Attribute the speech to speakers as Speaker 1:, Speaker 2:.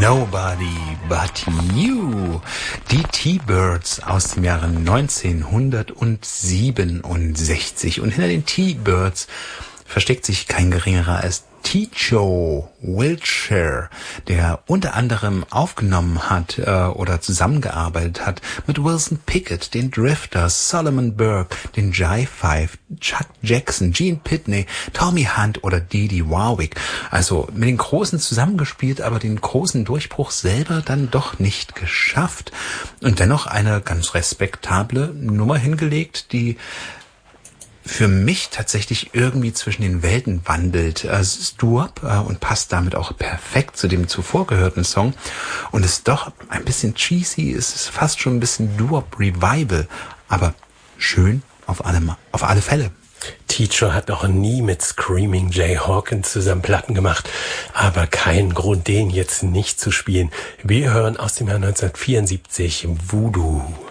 Speaker 1: Nobody But You. Die T-Birds aus dem Jahre 1967. Und hinter den T-Birds versteckt sich kein geringerer als Techo Wiltshire, der unter anderem aufgenommen hat oder zusammengearbeitet hat mit Wilson Pickett, den Drifters, Solomon Burke, den Jive Five, Chuck Jackson, Gene Pitney, Tommy Hunt oder Dee Dee Warwick. Also mit den Großen zusammengespielt, aber den großen Durchbruch selber dann doch nicht geschafft. Und dennoch eine ganz respektable Nummer hingelegt, die für mich tatsächlich irgendwie zwischen den Welten wandelt. Es ist Doo-Wop und passt damit auch perfekt zu dem zuvor gehörten Song. Und es ist doch ein bisschen cheesy, es ist fast schon ein bisschen Doo-Wop Revival, aber schön auf alle Fälle.
Speaker 2: Teacher hat noch nie mit Screaming Jay Hawkins zusammen Platten gemacht, aber kein Grund, den jetzt nicht zu spielen. Wir hören aus dem Jahr 1974 Voodoo.